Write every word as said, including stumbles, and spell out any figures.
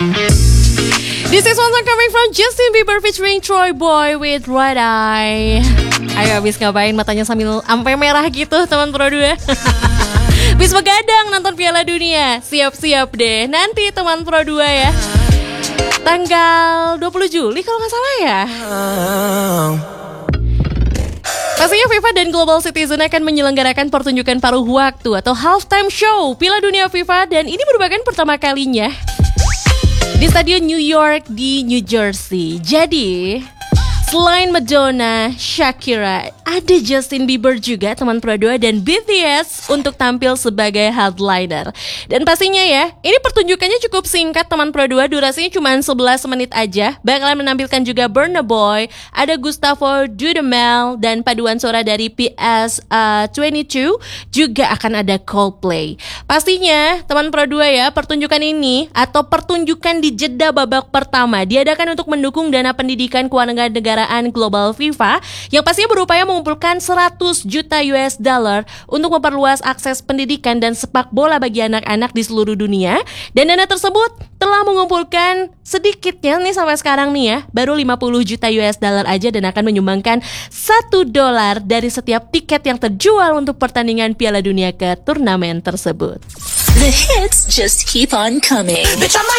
This is one song coming from Justin Bieber featuring Troy Boy with Red Eye. Ayo habis ngapain matanya sambil ampe merah gitu teman Pro dua. Habis begadang nonton Piala Dunia. Siap-siap deh nanti teman Pro dua ya. Tanggal dua puluh Juli kalau gak salah ya. Pastinya FIFA dan Global Citizen akan menyelenggarakan pertunjukan paruh waktu atau halftime show Piala Dunia FIFA. Dan ini merupakan pertama kalinya di Stadion New York di New Jersey. Jadi selain Madonna, Shakira, ada Justin Bieber juga teman Pro dua dan B T S untuk tampil sebagai headliner. Dan pastinya ya, ini pertunjukannya cukup singkat teman Pro dua, durasinya cuma sebelas menit aja. Bakalan menampilkan juga Burna Boy, ada Gustavo Dudamel, dan paduan suara dari P S uh, dua puluh dua, juga akan ada Coldplay. Pastinya teman Pro dua ya, pertunjukan ini atau pertunjukan di jeda babak pertama diadakan untuk mendukung dana pendidikan kewarganegaraan Global FIFA yang pastinya berupaya mengumpulkan seratus juta U S dollar untuk memperluas akses pendidikan dan sepak bola bagi anak-anak di seluruh dunia. Dan dana tersebut telah mengumpulkan sedikitnya nih sampai sekarang nih ya, baru lima puluh juta U S dollar aja, dan akan menyumbangkan satu dolar dari setiap tiket yang terjual untuk pertandingan Piala Dunia ke turnamen tersebut. The hits just keep on coming. Bitch, I'm